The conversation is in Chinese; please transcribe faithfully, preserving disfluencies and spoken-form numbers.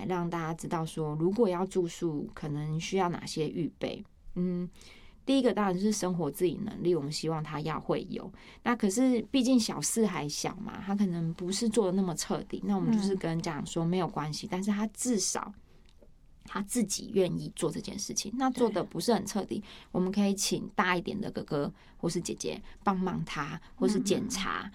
让大家知道说，如果要住宿，可能需要哪些预备。嗯，第一个当然是生活自理能力，我们希望他要会有。那可是毕竟小四还小嘛，他可能不是做的那么彻底，那我们就是跟家长说没有关系，但是他至少他自己愿意做这件事情。那做的不是很彻底，我们可以请大一点的哥哥或是姐姐帮忙他，或是检查